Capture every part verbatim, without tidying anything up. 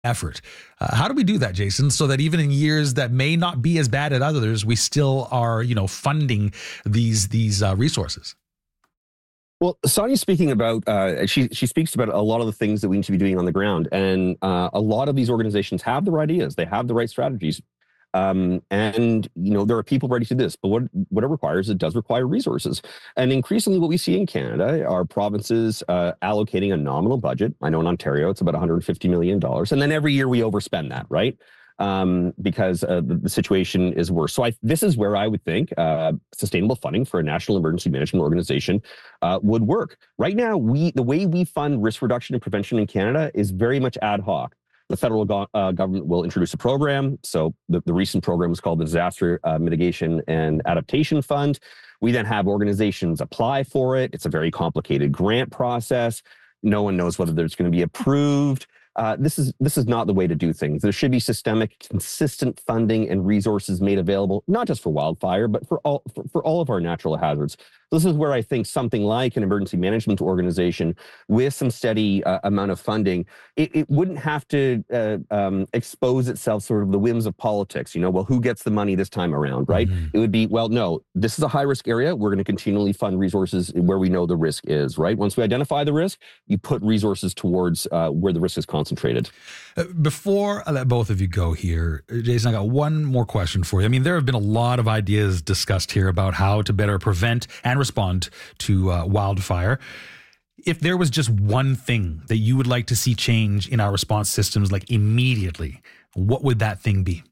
effort. Uh, how do we do that, Jason, so that even in years that may not be as bad as others, we still are, you know, funding these these uh, resources? Well, Sonia's speaking about, uh, she she speaks about a lot of the things that we need to be doing on the ground. And uh, a lot of these organizations have the right ideas. They have the right strategies. Um, and, you know, there are people ready to do this. But what, what it requires, it does require resources. And increasingly what we see in Canada are provinces uh, allocating a nominal budget. I know in Ontario, it's about one hundred fifty million dollars. And then every year we overspend that, right? Um, because uh, the, the situation is worse. So I, this is where I would think uh, sustainable funding for a national emergency management organization uh, would work. Right now, we the way we fund risk reduction and prevention in Canada is very much ad hoc. The federal go- uh, government will introduce a program. So the, the recent program is called the Disaster uh, Mitigation and Adaptation Fund. We then have organizations apply for it. It's a very complicated grant process. No one knows whether there's going to be approved. Uh, this is this is not the way to do things. There should be systemic, consistent funding and resources made available, not just for wildfire, but for all for, for all of our natural hazards. This is where I think something like an emergency management organization with some steady uh, amount of funding, it, it wouldn't have to uh, um, expose itself sort of the whims of politics. You know, well, who gets the money this time around, right? Mm-hmm. It would be, well, no, this is a high risk area. We're going to continually fund resources where we know the risk is, right? Once we identify the risk, you put resources towards uh, where the risk is concentrated. Uh, before I let both of you go here, Jason, I got one more question for you. I mean, there have been a lot of ideas discussed here about how to better prevent and respond to uh, wildfire. If there was just one thing that you would like to see change in our response systems, like immediately, what would that thing be?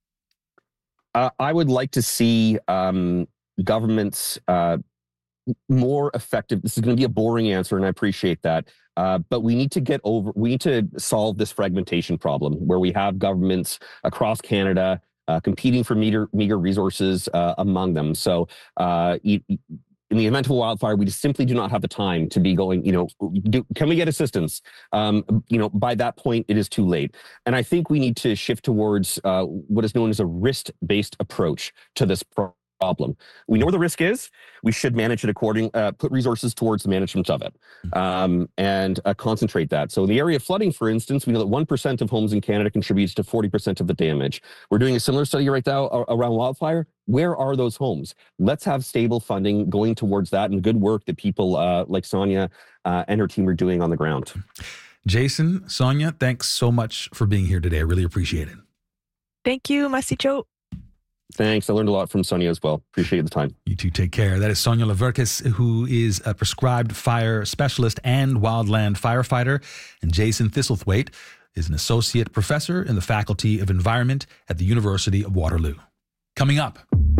Uh, I would like to see um, governments uh, more effective. This is going to be a boring answer, and I appreciate that. Uh, but we need to get over, we need to solve this fragmentation problem where we have governments across Canada uh, competing for meager, meager resources uh, among them. So uh, e- in the event of a wildfire, we just simply do not have the time to be going, you know, do, can we get assistance? Um, you know, by that point, it is too late. And I think we need to shift towards uh, what is known as a risk-based approach to this problem. Problem. We know where the risk is. We should manage it according, uh, put resources towards the management of it, um, and uh, concentrate that. So in the area of flooding, for instance, we know that one percent of homes in Canada contributes to forty percent of the damage. We're doing a similar study right now around wildfire. Where are those homes? Let's have stable funding going towards that and good work that people uh, like Sonia uh, and her team are doing on the ground. Jason, Sonia, thanks so much for being here today. I really appreciate it. Thank you, Masicho. Thanks. I learned a lot from Sonia as well. Appreciate the time. You too. Take care. That is Sonia Leverkis, who is a prescribed fire specialist and wildland firefighter. And Jason Thistlethwaite is an associate professor in the Faculty of Environment at the University of Waterloo. Coming up.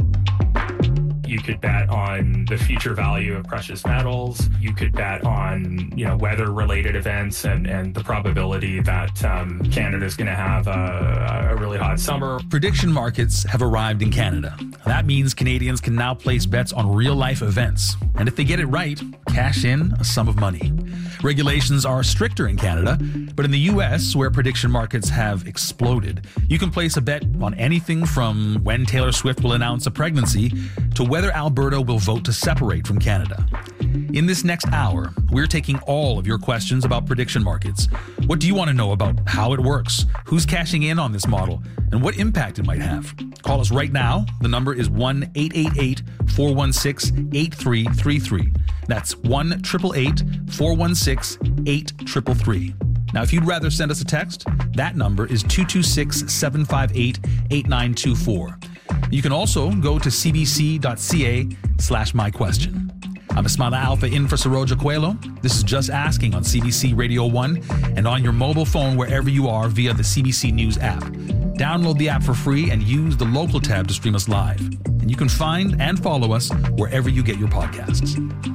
You could bet on the future value of precious metals. You could bet on, you know, weather-related events and, and the probability that um, Canada is going to have a, a really hot summer. Prediction markets have arrived in Canada. That means Canadians can now place bets on real-life events. And if they get it right, cash in a sum of money. Regulations are stricter in Canada, but in the U S, where prediction markets have exploded, you can place a bet on anything from when Taylor Swift will announce a pregnancy to whether Alberta will vote to separate from Canada. In this next hour, we're taking all of your questions about prediction markets. What do you want to know about how it works? Who's cashing in on this model? And what impact it might have? Call us right now. The number is one eight eight eight, four one six, eight three three three. That's one eight eight eight, four one six, eight three three. Now, if you'd rather send us a text, that number is two two six, seven five eight, eight nine two four. You can also go to cbc.ca slash my question. I'm Ismaila Alfa in for Saroja Coelho. This is Just Asking on C B C Radio one and on your mobile phone wherever you are via the C B C News app. Download the app for free and use the local tab to stream us live. And you can find and follow us wherever you get your podcasts.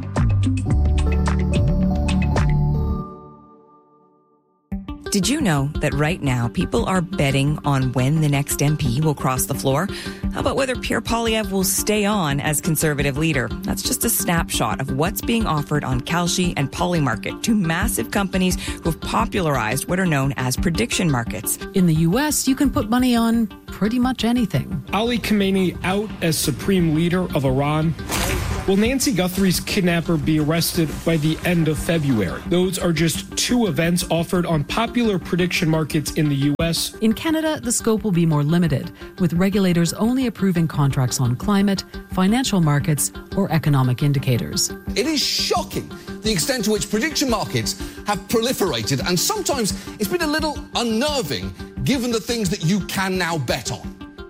Did you know that right now people are betting on when the next M P will cross the floor? How about whether Pierre Poilievre will stay on as Conservative leader? That's just a snapshot of what's being offered on Kalshi and Polymarket, two massive companies who have popularized what are known as prediction markets. In the U S, you can put money on pretty much anything. Ali Khamenei out as supreme leader of Iran. Will Nancy Guthrie's kidnapper be arrested by the end of February? Those are just two events offered on popular prediction markets in the U S. In Canada, the scope will be more limited, with regulators only approving contracts on climate, financial markets, or economic indicators. It is shocking the extent to which prediction markets have proliferated, and sometimes it's been a little unnerving given the things that you can now bet on.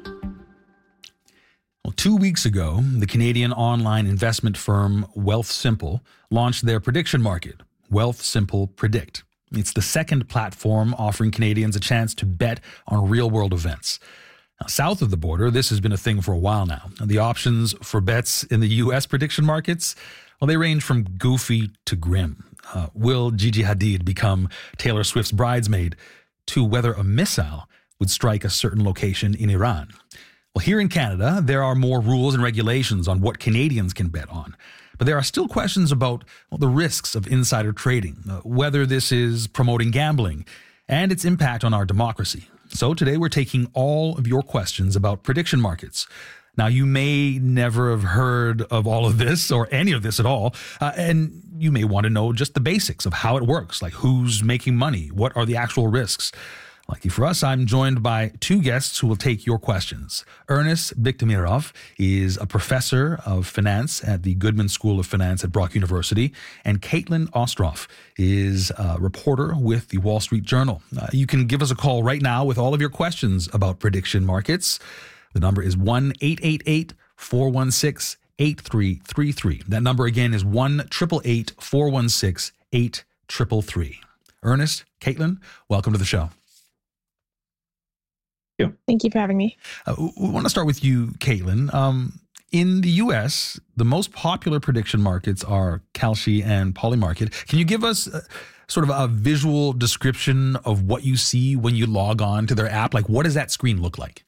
Well, two weeks ago, the Canadian online investment firm Wealthsimple launched their prediction market, Wealthsimple Predict. It's the second platform offering Canadians a chance to bet on real-world events. Now, south of the border, this has been a thing for a while now. And the options for bets in the U S prediction markets, well, they range from goofy to grim. Uh, will Gigi Hadid become Taylor Swift's bridesmaid, to whether a missile would strike a certain location in Iran? Well, here in Canada, there are more rules and regulations on what Canadians can bet on. But there are still questions about well, the risks of insider trading, uh, whether this is promoting gambling, and its impact on our democracy. So today we're taking all of your questions about prediction markets. Now, you may never have heard of all of this or any of this at all, uh, and you may want to know just the basics of how it works, like who's making money, what are the actual risks. Lucky for us, I'm joined by two guests who will take your questions. Ernest Biktamirov is a professor of finance at the Goodman School of Finance at Brock University, and Caitlin Ostroff is a reporter with the Wall Street Journal. Uh, you can give us a call right now with all of your questions about prediction markets. The number is one eight eight eight, four one six, eight three three three. That number again is one eight eight eight, four one six, eight three three. Ernest, Caitlin, welcome to the show. Thank you for having me. Uh, we want to start with you, Caitlin. Um, in the U S, the most popular prediction markets are Kalshi and Polymarket. Can you give us uh, sort of a visual description of what you see when you log on to their app? Like, what does that screen look like?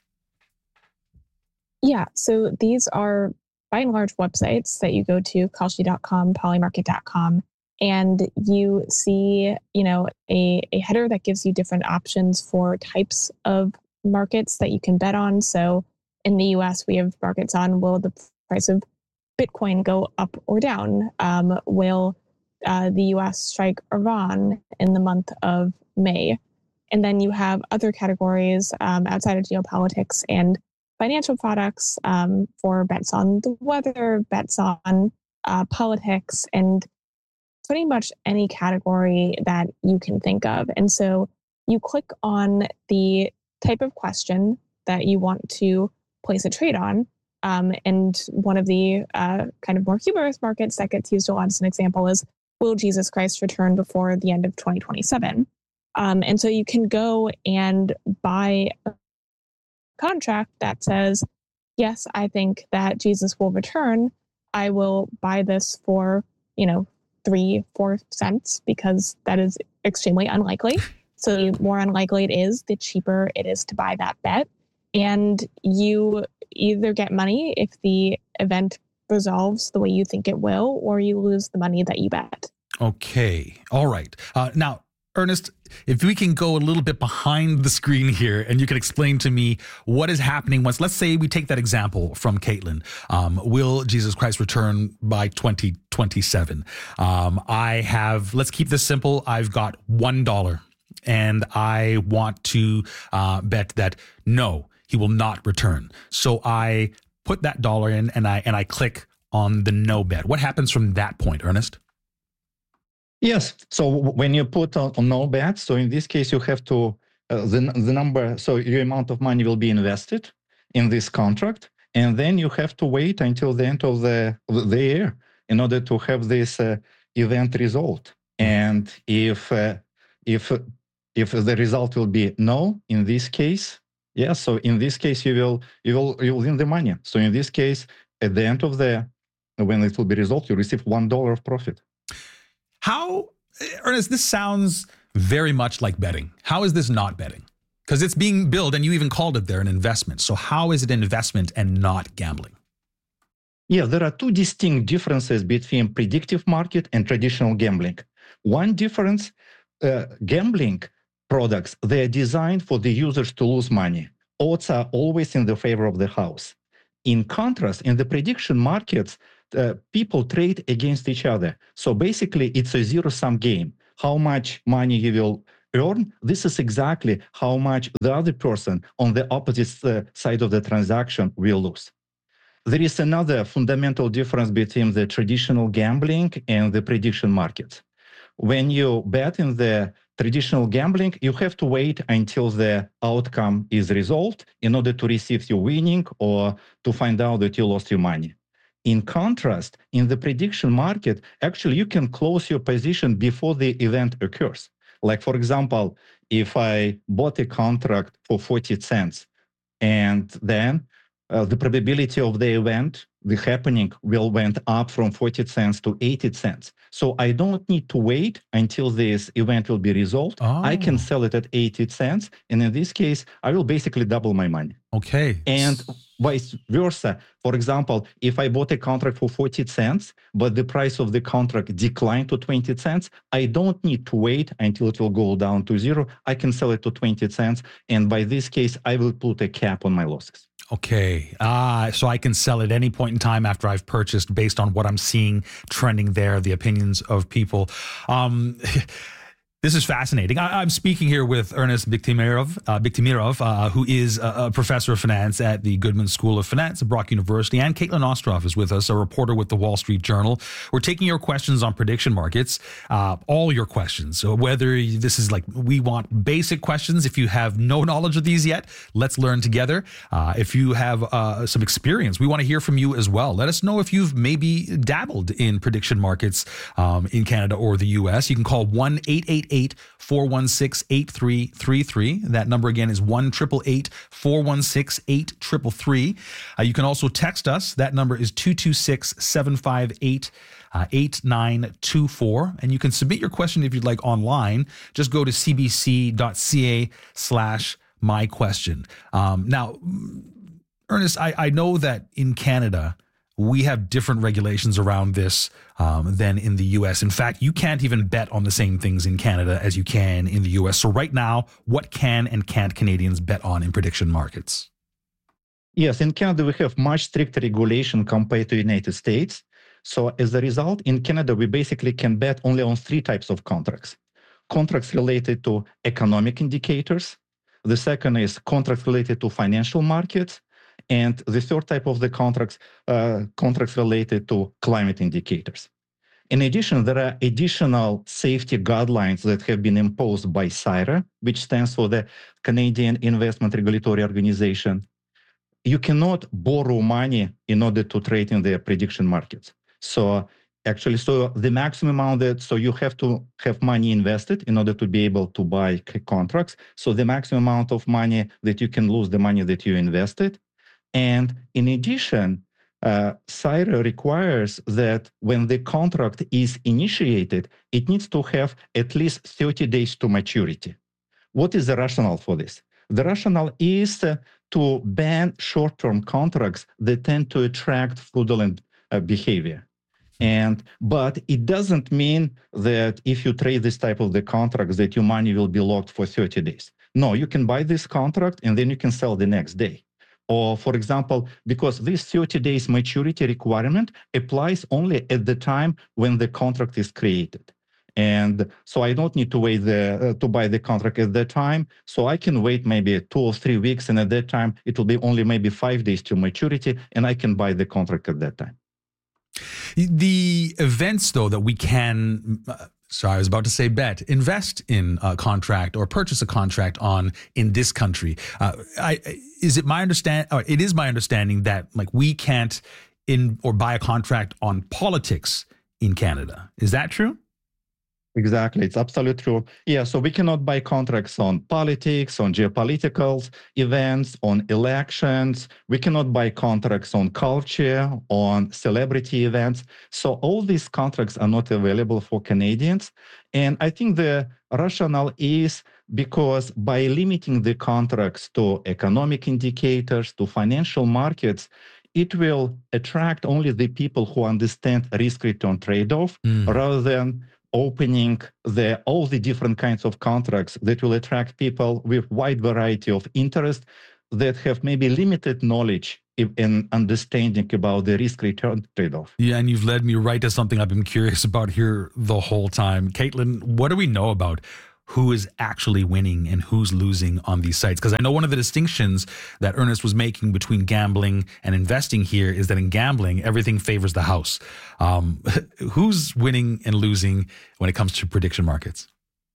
Yeah, so these are by and large websites that you go to, Kalshi dot com, Polymarket dot com, and you see, you know, a, a header that gives you different options for types of markets that you can bet on. So in the U S, we have markets on, will the price of Bitcoin go up or down? Um, will uh, the U S strike Iran in the month of May? And then you have other categories um, outside of geopolitics and financial products um, for bets on the weather, bets on uh, politics, and pretty much any category that you can think of. And so you click on the type of question that you want to place a trade on. Um, and one of the uh, kind of more humorous markets that gets used a lot as an example is, will Jesus Christ return before the end of twenty twenty-seven? Um, and so you can go and buy a contract that says, yes, I think that Jesus will return. I will buy this for, you know, three, four cents because that is extremely unlikely. So the more unlikely it is, the cheaper it is to buy that bet. And you either get money if the event resolves the way you think it will, or you lose the money that you bet. Okay. All right. Uh, now, Ernest, if we can go a little bit behind the screen here and you can explain to me what is happening once, let's say we take that example from Caitlin. Um, will Jesus Christ return by twenty twenty-seven? Um, I have, let's keep this simple. I've got one dollar. And I want to uh, bet that no, he will not return. So I put that dollar in and I and I click on the no bet. What happens from that point, Ernest? Yes. So when you put on, on no bet, so in this case you have to uh, the the number. So your amount of money will be invested in this contract, and then you have to wait until the end of the the year in order to have this uh, event result. And if uh, if If the result will be no, in this case, yeah. So in this case, you will you will you will win the money. So in this case, at the end of the when it will be resolved, you receive one dollar of profit. How, Ernest? This sounds very much like betting. How is this not betting? Because it's being billed, and you even called it there an investment. So how is it an investment and not gambling? Yeah, there are two distinct differences between predictive market and traditional gambling. One difference, uh, gambling products, they are designed for the users to lose money. Odds are always in the favor of the house. In contrast, in the prediction markets, uh, people trade against each other. So basically, it's a zero-sum game. How much money you will earn, this is exactly how much the other person on the opposite uh, side of the transaction will lose. There is another fundamental difference between the traditional gambling and the prediction markets. When you bet in the traditional gambling, you have to wait until the outcome is resolved in order to receive your winning or to find out that you lost your money. In contrast, in the prediction market, actually you can close your position before the event occurs. Like, for example, if I bought a contract for forty cents and then uh, the probability of the event, the happening, will went up from forty cents to eighty cents. So I don't need to wait until this event will be resolved. Oh. I can sell it at eighty cents. And in this case, I will basically double my money. Okay. And vice versa. For example, if I bought a contract for forty cents, but the price of the contract declined to twenty cents, I don't need to wait until it will go down to zero. I can sell it to twenty cents. And by this case, I will put a cap on my losses. Okay. Uh, so I can sell at any point in time after I've purchased based on what I'm seeing trending there, the opinions of people. Um, This is fascinating. I, I'm speaking here with Ernest Biktimirov, uh, Biktimirov uh, who is a, a professor of finance at the Goodman School of Finance at Brock University, and Caitlin Ostroff is with us, a reporter with the Wall Street Journal. We're taking your questions on prediction markets, uh, all your questions. So whether this is like, we want basic questions. If you have no knowledge of these yet, let's learn together. Uh, if you have uh, some experience, we want to hear from you as well. Let us know if you've maybe dabbled in prediction markets um, in Canada or the U S. You can call one eight eight eight, four one six, eight three three three. That number again is one eight eight eight, four one six, eight three three. Uh, you can also text us. That number is two two six, seven five eight, eight nine two four. And you can submit your question if you'd like online. Just go to cbc.ca slash my question. Um, now, Ernest, I, I know that in Canada, we have different regulations around this um, than in the U S. In fact, you can't even bet on the same things in Canada as you can in the U S. So right now, what can and can't Canadians bet on in prediction markets? Yes, in Canada, we have much stricter regulation compared to the United States. So as a result, in Canada, we basically can bet only on three types of contracts. Contracts related to economic indicators. The second is contracts related to financial markets. And the third type of the contracts, uh, contracts related to climate indicators. In addition, there are additional safety guidelines that have been imposed by C I R A, which stands for the Canadian Investment Regulatory Organization. You cannot borrow money in order to trade in the prediction markets. So actually, so the maximum amount that, so you have to have money invested in order to be able to buy contracts. So the maximum amount of money that you can lose the money that you invested. And in addition, uh, C I R A requires that when the contract is initiated, it needs to have at least thirty days to maturity. What is the rationale for this? The rationale is uh, to ban short-term contracts that tend to attract fraudulent uh, behavior. And but it doesn't mean that if you trade this type of the contracts that your money will be locked for thirty days. No, you can buy this contract and then you can sell the next day. Or, for example, because this thirty days maturity requirement applies only at the time when the contract is created. And so I don't need to wait the, uh, to buy the contract at that time. So I can wait maybe two or three weeks. And at that time, it will be only maybe five days to maturity. And I can buy the contract at that time. The events, though, that we can... Uh, Sorry, I was about to say bet, invest in a contract or purchase a contract on in this country. Uh, I, is it my understand? Or it is my understanding that like we can't in or buy a contract on politics in Canada. Is that true? Exactly. It's absolutely true. Yeah, so we cannot buy contracts on politics, on geopolitical events, on elections. We cannot buy contracts on culture, on celebrity events. So all these contracts are not available for Canadians. And I think the rationale is because by limiting the contracts to economic indicators, to financial markets, it will attract only the people who understand risk-return trade-off mm. rather than opening the all the different kinds of contracts that will attract people with wide variety of interest. that have maybe limited knowledge and understanding about the risk-return trade-off. Yeah, and you've led me right to something I've been curious about here the whole time. Caitlin, what do we know about who is actually winning and who's losing on these sites? Because I know one of the distinctions that Ernest was making between gambling and investing here is that in gambling, everything favors the house. Um, who's winning and losing when it comes to prediction markets?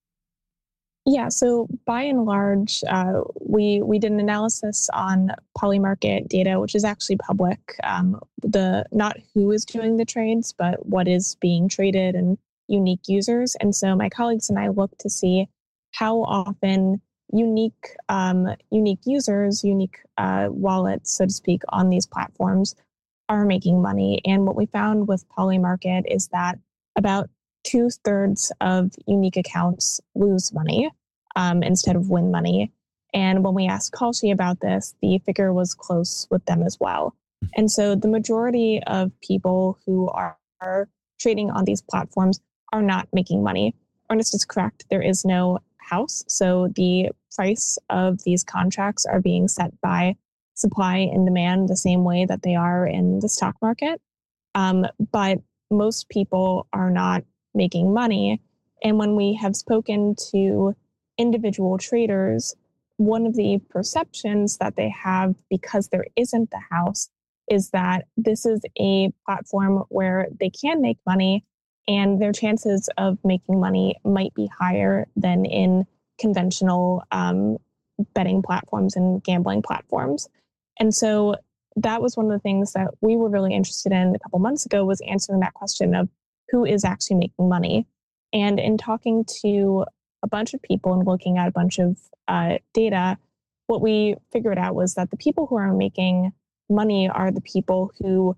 Yeah, so by and large, uh, we we did an analysis on Polymarket data, which is actually public. Um, the not who is doing the trades, but what is being traded and unique users. And so my colleagues and I looked to see how often unique um, unique users, unique uh, wallets, so to speak, on these platforms are making money. And what we found with Polymarket is that about two thirds of unique accounts lose money um, instead of win money. And when we asked Kalshi about this, the figure was close with them as well. And so the majority of people who are, are trading on these platforms are not making money. Ernest is correct. There is no house. So the price of these contracts are being set by supply and demand the same way that they are in the stock market. Um, but most people are not making money. And when we have spoken to individual traders, one of the perceptions that they have because there isn't the house is that this is a platform where they can make money and their chances of making money might be higher than in conventional um, betting platforms and gambling platforms. And so that was one of the things that we were really interested in a couple months ago, was answering that question of who is actually making money. And in talking to a bunch of people and looking at a bunch of uh, data, what we figured out was that the people who are making money are the people who,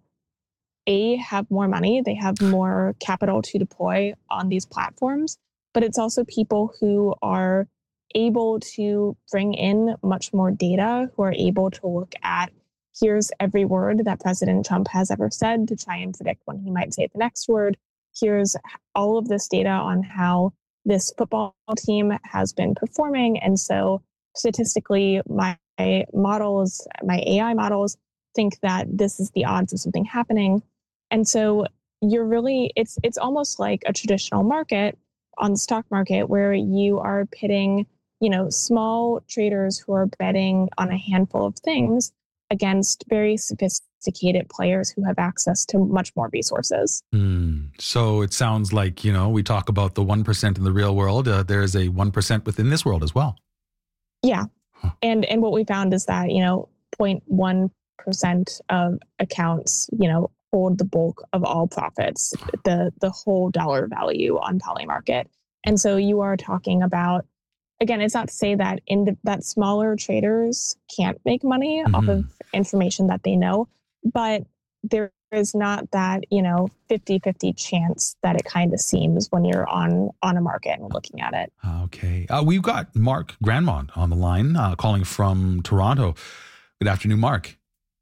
A, have more money, they have more capital to deploy on these platforms, but it's also people who are able to bring in much more data, who are able to look at, here's every word that President Trump has ever said to try and predict when he might say the next word. Here's all of this data on how this football team has been performing. And so statistically, my models, my A I models think that this is the odds of something happening. And so you're really, it's it's almost like a traditional market on the stock market where you are pitting, you know, small traders who are betting on a handful of things against very sophisticated players who have access to much more resources. Mm. So it sounds like, you know, we talk about the one percent in the real world. Uh, there is a one percent within this world as well. Yeah. Huh. And and what we found is that, you know, zero point one percent of accounts, you know, hold the bulk of all profits, the the whole dollar value on Polymarket. And so you are talking about, again, it's not to say that in the, that smaller traders can't make money mm-hmm. off of information that they know, but there is not that, you know, fifty-fifty chance that it kind of seems when you're on on a market and looking at it. Okay. Uh, we've got Mark Grandmont on the line, uh, calling from Toronto. Good afternoon, Mark.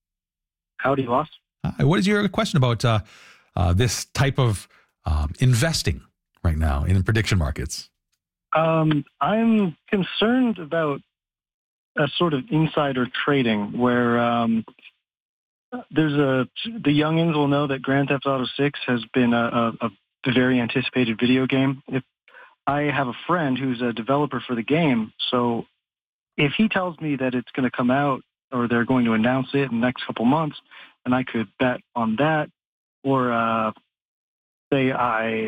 Howdy, boss. Uh, what is your question about uh, uh, this type of um, investing right now in prediction markets? Um, I'm concerned about a sort of insider trading where um, there's a, the youngins will know that Grand Theft Auto six has been a, a, a very anticipated video game. If I have a friend who's a developer for the game, so if he tells me that it's going to come out or they're going to announce it in the next couple months, and I could bet on that, or uh, say I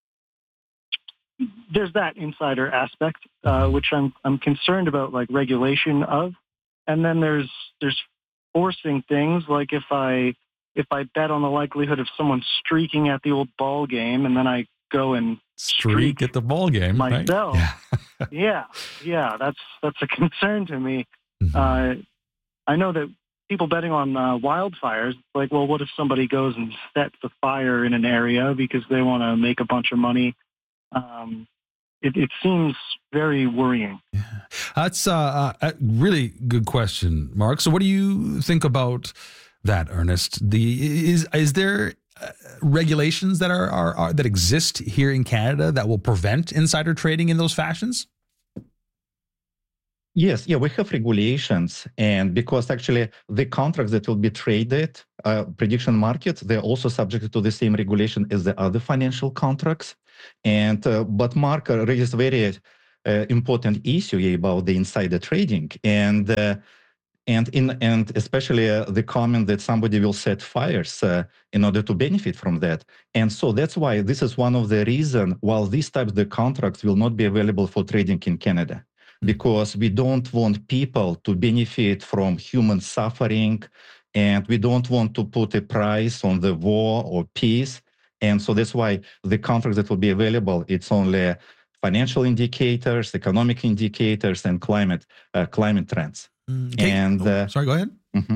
there's that insider aspect, uh, which I'm I'm concerned about, like regulation of, and then there's there's forcing things, like if I if I bet on the likelihood of someone streaking at the old ball game, and then I go and streak, streak at the ball game myself. Right? Yeah. yeah, yeah, that's that's a concern to me. Mm-hmm. Uh, I know that people betting on uh, wildfires, like, well, what if somebody goes and sets the fire in an area because they want to make a bunch of money? Um, it, it seems very worrying. Yeah. That's uh, a really good question, Mark. So what do you think about that, Ernest? The is is there uh, regulations that are, are, are that exist here in Canada that will prevent insider trading in those fashions? Yes, yeah, we have regulations, and because actually the contracts that will be traded, uh, prediction markets, they're also subject to the same regulation as the other financial contracts. And uh, but Mark raised a very uh, important issue about the insider trading, and uh, and in and especially uh, the comment that somebody will set fires uh, in order to benefit from that. And so that's why this is one of the reasons why these types of contracts will not be available for trading in Canada. Because we don't want people to benefit from human suffering, and we don't want to put a price on the war or peace. And so that's why the contracts that will be available, it's only financial indicators, economic indicators, and climate uh, climate trends. Okay. And oh, uh, sorry, go ahead. Mm-hmm.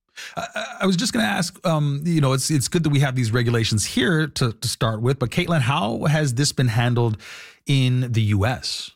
I, I was just going to ask, um, you know, it's it's good that we have these regulations here to, to start with, but Caitlin, how has this been handled in the U S?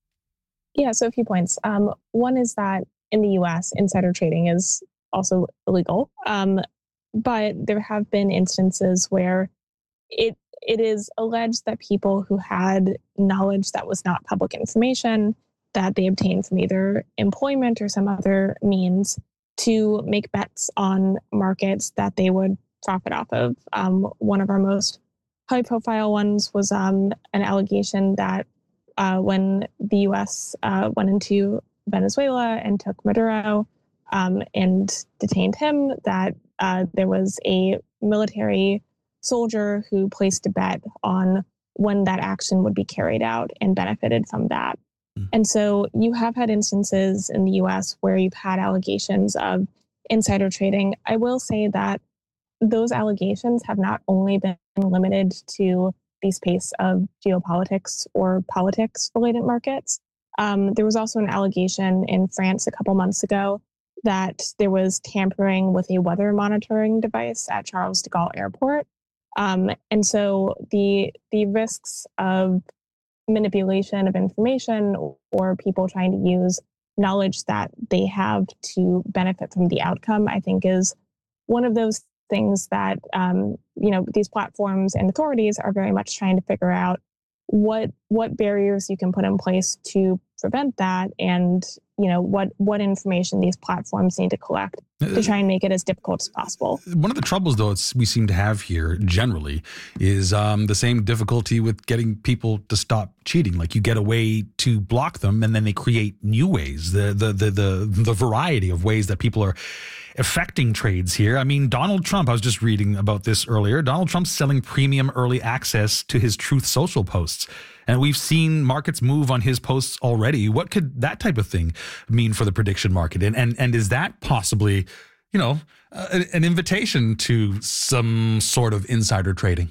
Yeah, so a few points. Um, one is that in the U S, insider trading is also illegal, um, but there have been instances where it it is alleged that people who had knowledge that was not public information that they obtained from either employment or some other means to make bets on markets that they would profit off of. Um, one of our most high-profile ones was um, an allegation that Uh, when the U S uh, went into Venezuela and took Maduro um, and detained him, that uh, there was a military soldier who placed a bet on when that action would be carried out and benefited from that. Mm. And so you have had instances in the U S where you've had allegations of insider trading. I will say that those allegations have not only been limited to the space of geopolitics or politics related markets. Um, there was also an allegation in France a couple months ago that there was tampering with a weather monitoring device at Charles de Gaulle Airport. Um, and so the the risks of manipulation of information or people trying to use knowledge that they have to benefit from the outcome, I think is one of those things that, um, you know, these platforms and authorities are very much trying to figure out what what barriers you can put in place to prevent that, and you know what what information these platforms need to collect to try and make it as difficult as possible. One of the troubles, though, it's, we seem to have here generally is um, the same difficulty with getting people to stop cheating. Like you get a way to block them, and then they create new ways. The the the the, the variety of ways that people are affecting trades here. I mean, Donald Trump, I was just reading about this earlier. Donald Trump's selling premium early access to his Truth Social posts. And we've seen markets move on his posts already. What could that type of thing mean for the prediction market? And and, and is that possibly, you know, uh, an invitation to some sort of insider trading?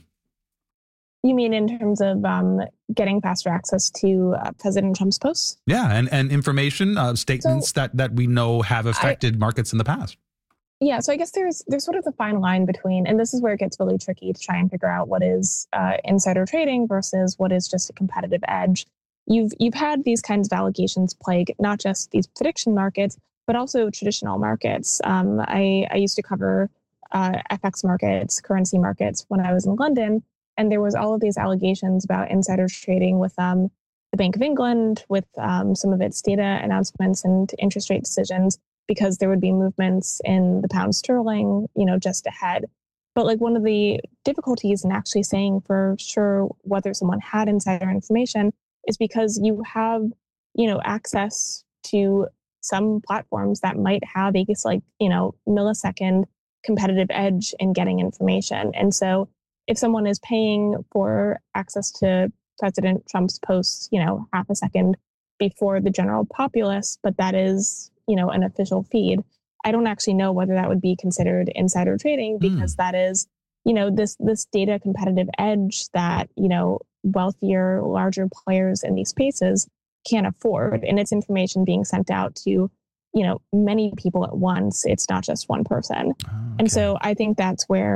You mean in terms of um, getting faster access to uh, President Trump's posts? Yeah, and, and information, uh, statements so, that, that we know have affected I, markets in the past. Yeah, so I guess there's there's sort of the fine line between, and this is where it gets really tricky to try and figure out what is uh, insider trading versus what is just a competitive edge. You've you've had these kinds of allegations plague not just these prediction markets, but also traditional markets. Um, I, I used to cover uh, F X markets, currency markets when I was in London, and there was all of these allegations about insider trading with um, the Bank of England, with um, some of its data announcements and interest rate decisions, because there would be movements in the pound sterling, you know, just ahead. But like one of the difficulties in actually saying for sure whether someone had insider information is because you have, you know, access to some platforms that might have a like, you know, millisecond competitive edge in getting information. And so if someone is paying for access to President Trump's posts, you know, half a second before the general populace, but that is, you know, an official feed, I don't actually know whether that would be considered insider trading, because mm. that is, you know, this this data competitive edge that, you know, wealthier, larger players in these spaces can't afford. And it's information being sent out to, you know, many people at once. It's not just one person. Oh, okay. And so I think that's where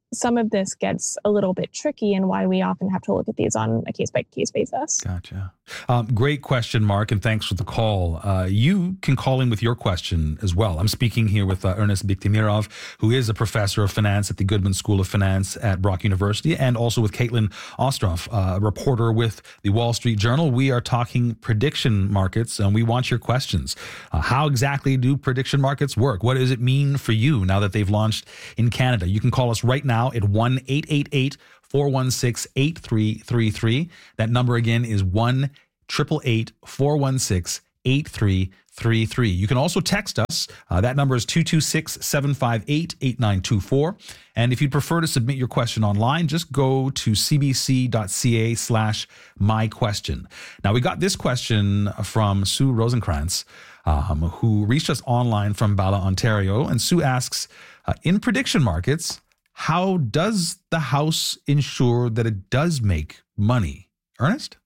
some of this gets a little bit tricky and why we often have to look at these on a case-by-case basis. Gotcha. Um, great question, Mark, and thanks for the call. Uh, you can call in with your question as well. I'm speaking here with uh, Ernest Biktimirov, who is a professor of finance at the Goodman School of Finance at Brock University, and also with Caitlin Ostroff, uh, a reporter with the Wall Street Journal. We are talking prediction markets, and we want your questions. Uh, how exactly do prediction markets work? What does it mean for you now that they've launched in Canada? You can call us right now at one eight eight eight, four one six, eight three three three. That number again is one eight eight eight, four one six, eight three three three. You can also text us. Uh, that number is two two six, seven five eight, eight nine two four. And if you'd prefer to submit your question online, just go to cbc.ca slash my question. Now, we got this question from Sue Rosenkrantz, um, who reached us online from Bala, Ontario. And Sue asks, uh, in prediction markets, how does the house ensure that it does make money? Ernest?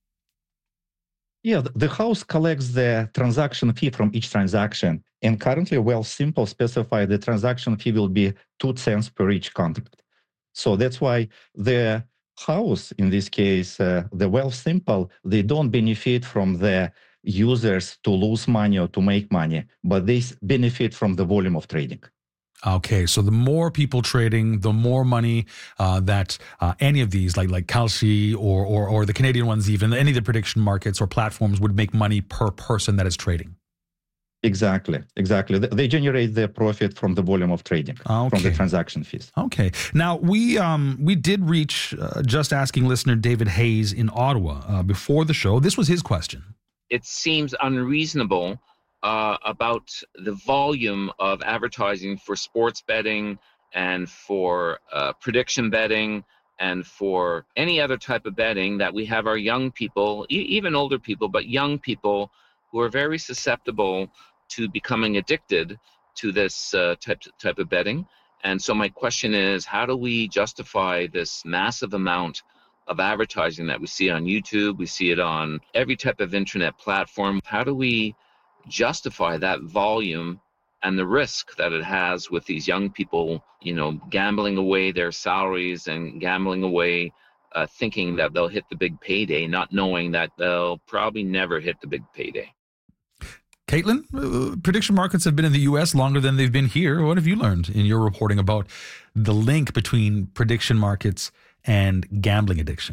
Yeah, the house collects the transaction fee from each transaction. And currently, Wealthsimple specify the transaction fee will be two cents per each contract. So that's why the house, in this case, uh, the Wealthsimple, they don't benefit from the users to lose money or to make money, but they benefit from the volume of trading. Okay, so the more people trading, the more money uh, that uh, any of these, like like Kalshi or, or or the Canadian ones, even any of the prediction markets or platforms would make money per person that is trading. Exactly, exactly. They generate their profit from the volume of trading, okay. from the transaction fees. Okay. Now, we um we did reach uh, Just Asking listener David Hayes in Ottawa uh, before the show. This was his question. It seems unreasonable Uh, about the volume of advertising for sports betting and for uh, prediction betting and for any other type of betting that we have our young people, e- even older people, but young people who are very susceptible to becoming addicted to this uh, type, type of betting. And so my question is, how do we justify this massive amount of advertising that we see on YouTube, we see it on every type of internet platform? How do we justify that volume and the risk that it has with these young people, you know, gambling away their salaries and gambling away, uh, thinking that they'll hit the big payday, not knowing that they'll probably never hit the big payday? Caitlin, uh, prediction markets have been in the U S longer than they've been here. What have you learned in your reporting about the link between prediction markets and gambling addiction?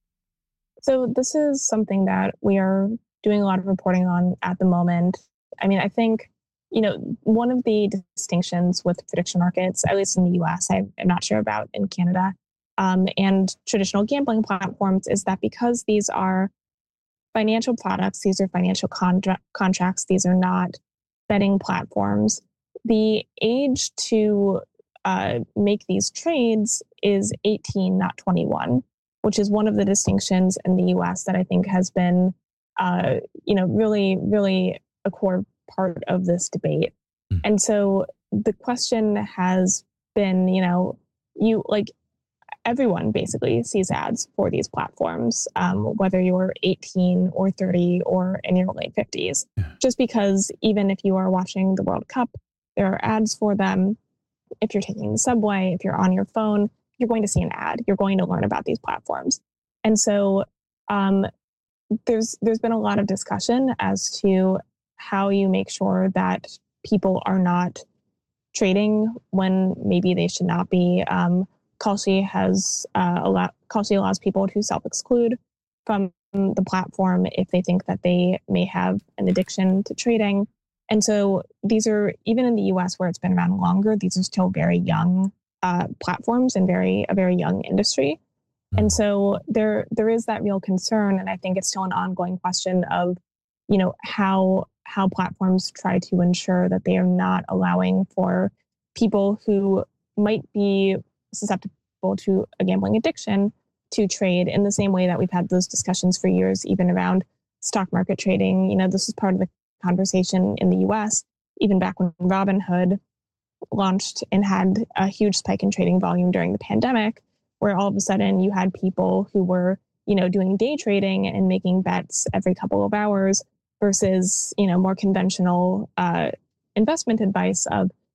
So this is something that we are doing a lot of reporting on at the moment. I mean, I think, you know, one of the distinctions with prediction markets, at least in the U S, I'm not sure about in Canada, um, and traditional gambling platforms, is that because these are financial products, these are financial contra- contracts, these are not betting platforms, the age to uh, make these trades is eighteen, not twenty-one, which is one of the distinctions in the U S that I think has been Uh, you know, really, really a core part of this debate. Mm. And so the question has been, you know, you like everyone basically sees ads for these platforms, um, whether you're eighteen or thirty or in your late fifties, yeah. Just because even if you are watching the World Cup, there are ads for them. If you're taking the subway, if you're on your phone, you're going to see an ad. You're going to learn about these platforms. And so, um, There's there's been a lot of discussion as to how you make sure that people are not trading when maybe they should not be. Um, Kalshi has uh, allow, Kalshi allows people to self-exclude from the platform if they think that they may have an addiction to trading. And so these are, even in the U S where it's been around longer, these are still very young uh, platforms and very a very young industry. And so there there is that real concern, and I think it's still an ongoing question of, you know, how how platforms try to ensure that they are not allowing for people who might be susceptible to a gambling addiction to trade in the same way that we've had those discussions for years, even around stock market trading. You know, this is part of the conversation in the U S, even back when Robinhood launched and had a huge spike in trading volume during the pandemic, where all of a sudden you had people who were, you know, doing day trading and making bets every couple of hours versus, you know, more conventional uh, investment advice of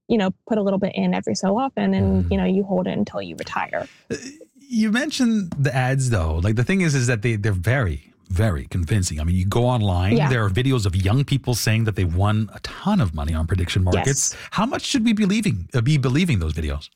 you know, put a little bit in every so often, and, you know, you hold it until you retire. You mentioned the ads, though. Like, the thing is, is that they, they're very, very convincing. I mean, you go online, yeah. there are videos of young people saying that they've won a ton of money on prediction markets. Yes. How much should we be believing, uh, be believing those videos?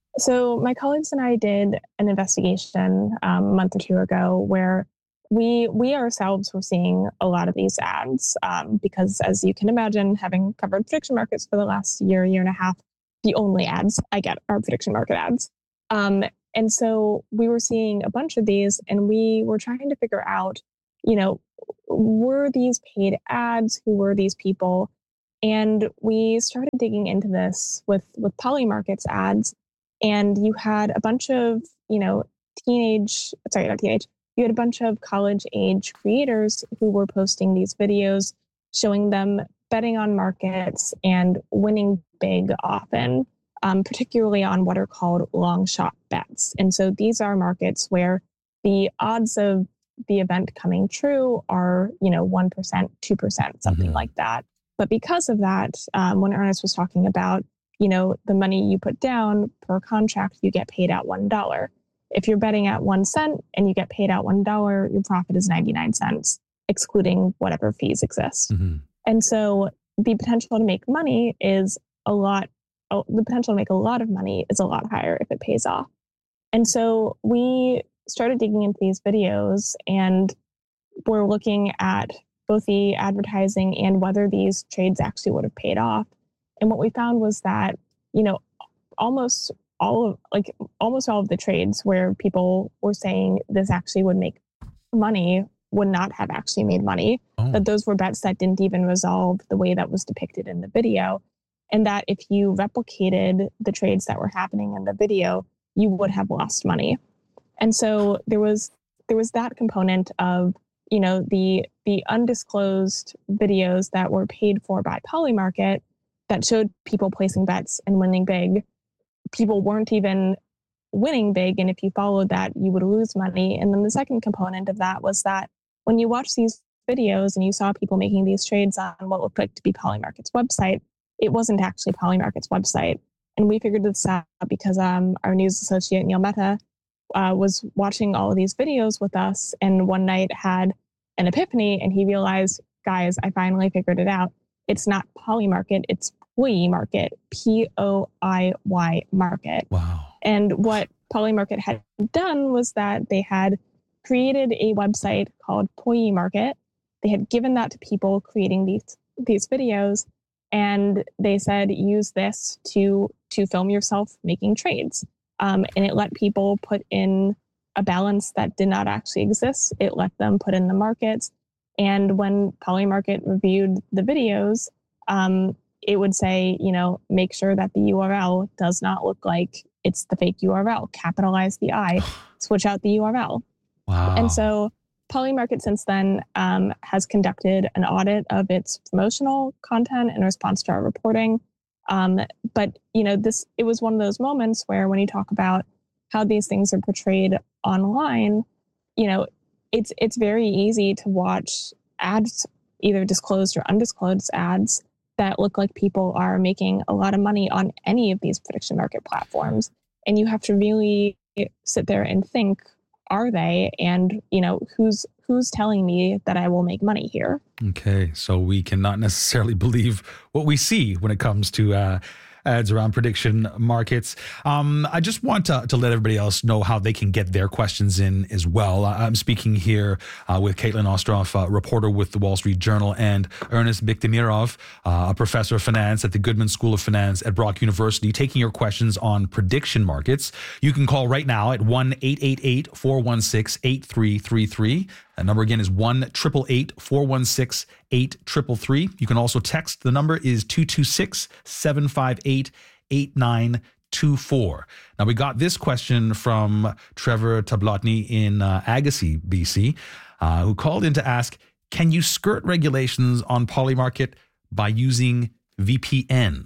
So my colleagues and I did an investigation um, a month or two ago where we we ourselves were seeing a lot of these ads um, because, as you can imagine, having covered prediction markets for the last year, year and a half, the only ads I get are prediction market ads. Um, and so we were seeing a bunch of these, and we were trying to figure out, you know, were these paid ads? Who were these people? And we started digging into this with, with Polymarket's ads. And you had a bunch of, you know, teenage, sorry, not teenage, you had a bunch of college age creators who were posting these videos showing them betting on markets and winning big often, um, particularly on what are called long shot bets. And so these are markets where the odds of the event coming true are, you know, one percent, two percent, something mm-hmm. like that. But because of that, um, when Ernest was talking about, you know, the money you put down per contract, you get paid out one dollar. If you're betting at one cent and you get paid out one dollar, your profit is ninety-nine cents, excluding whatever fees exist. Mm-hmm. And so the potential to make money is a lot, the potential to make a lot of money is a lot higher if it pays off. And so we started digging into these videos, and we're looking at both the advertising and whether these trades actually would have paid off. And what we found was that, you know, almost all of like almost all of the trades where people were saying this actually would make money would not have actually made money, oh. that those were bets that didn't even resolve the way that was depicted in the video. And that if you replicated the trades that were happening in the video, you would have lost money. And so there was there was that component of, you know, the the undisclosed videos that were paid for by Polymarket that showed people placing bets and winning big. People weren't even winning big, and if you followed that, you would lose money. And then the second component of that was that when you watch these videos and you saw people making these trades on what looked like to be Polymarket's website, it wasn't actually Polymarket's website. And we figured this out because um, our news associate, Neil Mehta, uh, was watching all of these videos with us, and one night had an epiphany, and he realized, guys, I finally figured it out. It's not Polymarket, it's Polymarket, P O I Y market. Wow. And what Polymarket had done was that they had created a website called Polymarket. They had given that to people creating these these videos, and they said, use this to to film yourself making trades. Um, and it let people put in a balance that did not actually exist. It let them put in the markets. And when Polymarket reviewed the videos, um, it would say, you know, make sure that the U R L does not look like it's the fake U R L. Capitalize the I, switch out the U R L. Wow. And so Polymarket since then um, has conducted an audit of its promotional content in response to our reporting. Um, but, you know, this it was one of those moments where when you talk about how these things are portrayed online, you know, it's it's very easy to watch ads, either disclosed or undisclosed ads, that look like people are making a lot of money on any of these prediction market platforms. And you have to really sit there and think, are they? And, you know, who's who's telling me that I will make money here? Okay, so we cannot necessarily believe what we see when it comes to uh, ads around prediction markets. Um, I just want to, to let everybody else know how they can get their questions in as well. I'm speaking here uh, with Caitlin Ostroff, a reporter with the Wall Street Journal, and Ernest Bikhtemirov, uh, a professor of finance at the Goodman School of Finance at Brock University, taking your questions on prediction markets. You can call right now at one eight eight eight, four one six, eight three three three. That number again is one eight eight eight, four one six, eight three three. You can also text. The number is two two six, seven five eight, eight nine two four. Now, we got this question from Trevor Tablotny in uh, Agassiz, B C, uh, who called in to ask, can you skirt regulations on Polymarket by using V P N?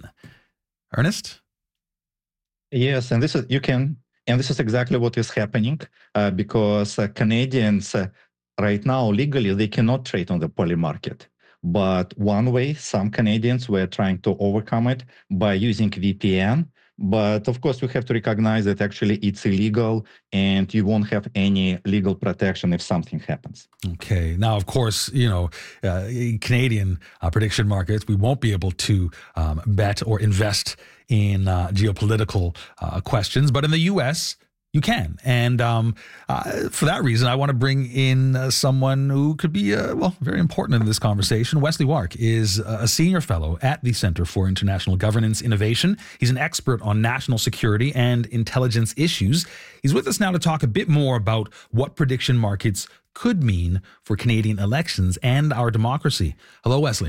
Ernest? Yes, and this is, you can, and this is exactly what is happening uh, because uh, Canadians uh, right now, legally, they cannot trade on the Polymarket. But one way, some Canadians were trying to overcome it by using V P N. But of course, we have to recognize that actually it's illegal and you won't have any legal protection if something happens. Okay. Now, of course, you know, uh, in Canadian uh, prediction markets, we won't be able to um, bet or invest in uh, geopolitical uh, questions. But in the U S, you can. And um, uh, for that reason, I want to bring in uh, someone who could be, uh, well, very important in this conversation. Wesley Wark is a senior fellow at the Center for International Governance Innovation. He's an expert on national security and intelligence issues. He's with us now to talk a bit more about what prediction markets could mean for Canadian elections and our democracy. Hello, Wesley.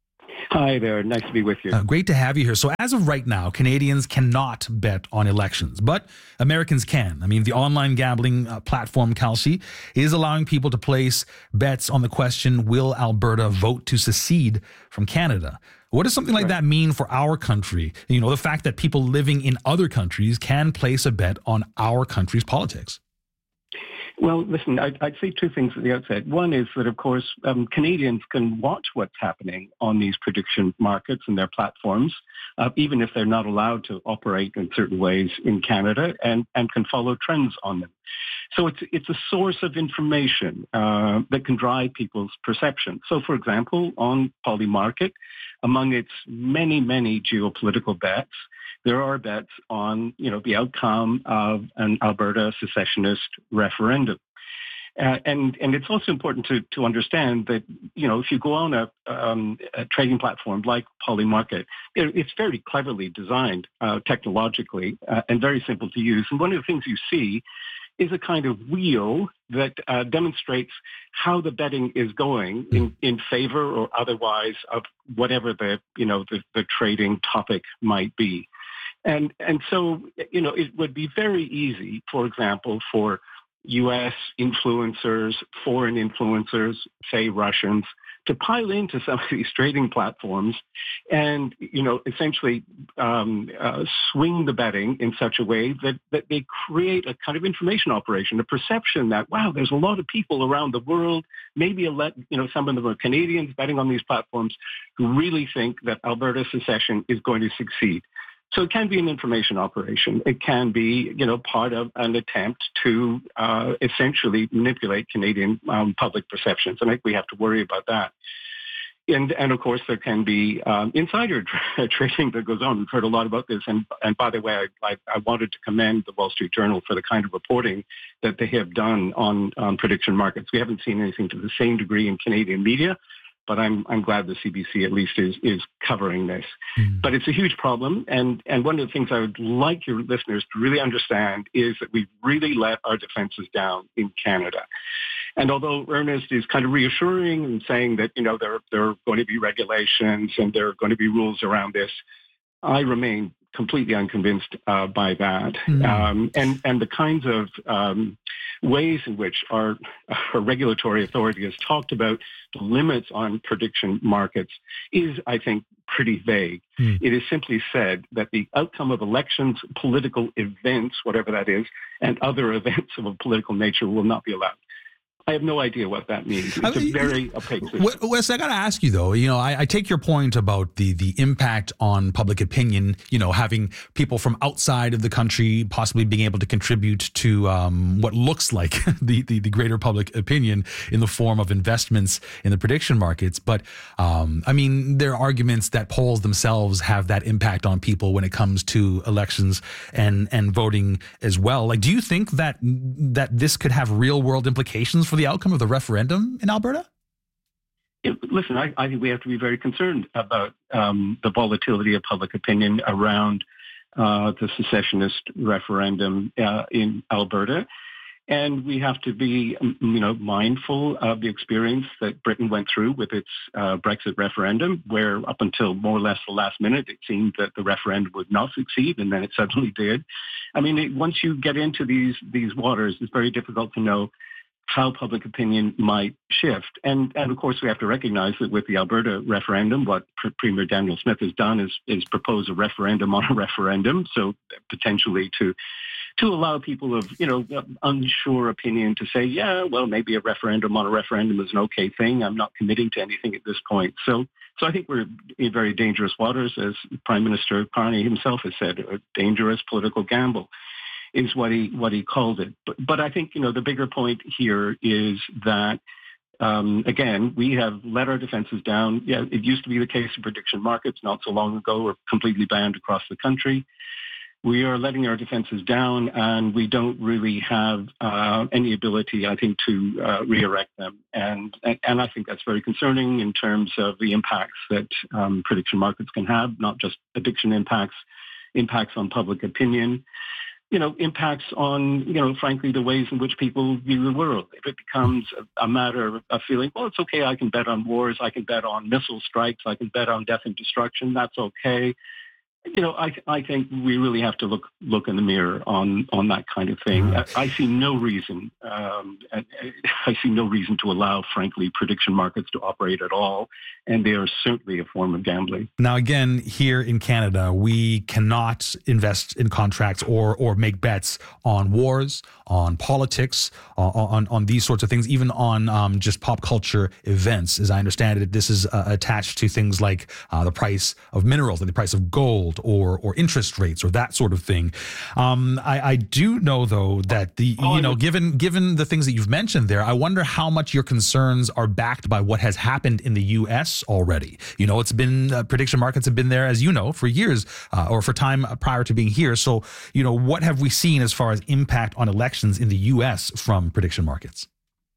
Hi there. Nice to be with you. Uh, great to have you here. So as of right now, Canadians cannot bet on elections, but Americans can. I mean, the online gambling uh, platform Kalshi is allowing people to place bets on the question, will Alberta vote to secede from Canada? What does something like right. that mean for our country? You know, the fact that people living in other countries can place a bet on our country's politics. Well, listen, I'd, I'd say two things at the outset. One is that, of course, um, Canadians can watch what's happening on these prediction markets and their platforms, uh, even if they're not allowed to operate in certain ways in Canada, and, and can follow trends on them. So it's it's a source of information uh, that can drive people's perception. So, for example, on Polymarket, among its many, many geopolitical bets, there are bets on, you know, the outcome of an Alberta secessionist referendum. Uh, and, and it's also important to, to understand that, you know, if you go on a, um, a trading platform like Polymarket, it, it's very cleverly designed uh, technologically uh, and very simple to use. And one of the things you see is a kind of wheel that uh, demonstrates how the betting is going in, in favor or otherwise of whatever the, you know, the, the trading topic might be. And and so, you know, it would be very easy, for example, for U S influencers, foreign influencers, say Russians, to pile into some of these trading platforms and, you know, essentially um, uh, swing the betting in such a way that, that they create a kind of information operation, a perception that, wow, there's a lot of people around the world, maybe, a let, you know, some of them are Canadians betting on these platforms who really think that Alberta secession is going to succeed. So it can be an information operation. It can be, you know, part of an attempt to uh, essentially manipulate Canadian um, public perceptions. And I think we have to worry about that. And, and of course, there can be um, insider tra- trading that goes on. We've heard a lot about this. And, and by the way, I, I, I wanted to commend the Wall Street Journal for the kind of reporting that they have done on, on prediction markets. We haven't seen anything to the same degree in Canadian media. But I'm I'm glad the C B C at least is is covering this. Mm. But it's a huge problem, and and one of the things I would like your listeners to really understand is that we've really let our defenses down in Canada. And although Ernest is kind of reassuring and saying that, you know, there there are going to be regulations and there are going to be rules around this, I remain completely unconvinced uh, by that. Mm. Um, and and the kinds of um, ways in which our, our regulatory authority has talked about the limits on prediction markets is, I think, pretty vague. Mm. It is simply said that the outcome of elections, political events, whatever that is, and other events of a political nature will not be allowed. I have no idea what that means. It's I mean, a very opaque system. Wes, I got to ask you, though, you know, I, I take your point about the the impact on public opinion, you know, having people from outside of the country possibly being able to contribute to um, what looks like the, the, the greater public opinion in the form of investments in the prediction markets. But, um, I mean, there are arguments that polls themselves have that impact on people when it comes to elections and, and voting as well. Like, do you think that that this could have real world implications for the outcome of the referendum in Alberta? It, listen, I, I think we have to be very concerned about um, the volatility of public opinion around uh, the secessionist referendum uh, in Alberta. And we have to be, you know, mindful of the experience that Britain went through with its uh, Brexit referendum, where up until more or less the last minute, it seemed that the referendum would not succeed, and then it suddenly did. I mean, it, once you get into these these waters, it's very difficult to know how public opinion might shift. And, and of course, we have to recognize that with the Alberta referendum, what P- Premier Daniel Smith has done is, is propose a referendum on a referendum, so potentially to to allow people of, you know, unsure opinion to say, yeah, well, maybe a referendum on a referendum is an okay thing. I'm not committing to anything at this point. So, so I think we're in very dangerous waters, as Prime Minister Carney himself has said, a dangerous political gamble is what he what he called it. But, but I think, you know, the bigger point here is that, um, again, we have let our defenses down. Yeah, it used to be the case in prediction markets not so long ago, were completely banned across the country. We are letting our defenses down, and we don't really have uh, any ability, I think, to uh, re-erect them. And, and I think that's very concerning in terms of the impacts that um, prediction markets can have, not just addiction impacts, impacts on public opinion, you know, impacts on, you know, frankly, the ways in which people view the world. If it becomes a, a matter of feeling, well, it's okay, I can bet on wars, I can bet on missile strikes, I can bet on death and destruction, that's okay. You know, I I think we really have to look look in the mirror on on that kind of thing. I, I see no reason. Um, I, I see no reason to allow, frankly, prediction markets to operate at all, and they are certainly a form of gambling. Now, again, here in Canada, we cannot invest in contracts or or make bets on wars, on politics, uh, on on these sorts of things, even on um, just pop culture events. As I understand it, this is uh, attached to things like uh, the price of minerals, like the price of gold, or or interest rates, or that sort of thing. Um, I, I do know, though, that the you know, given given the things that you've mentioned there, I wonder how much your concerns are backed by what has happened in the U S already. You know, it's been uh, prediction markets have been there, as you know, for years uh, or for time prior to being here. So, you know, what have we seen as far as impact on elections in the U S from prediction markets?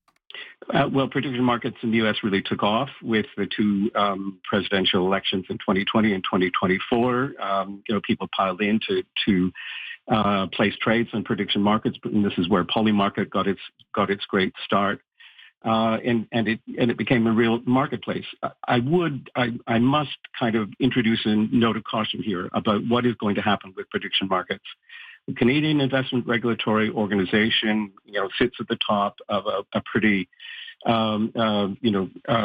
Uh, well, prediction markets in the U S really took off with the two um, presidential elections in twenty twenty and twenty twenty-four. Um, you know, people piled in to, to uh, place trades on prediction markets, but and this is where Polymarket got its got its great start, uh, and and it and it became a real marketplace. I would I, I must kind of introduce a note of caution here about what is going to happen with prediction markets. The Canadian Investment Regulatory Organization, you know, sits at the top of a, a pretty, um, uh, you know, uh,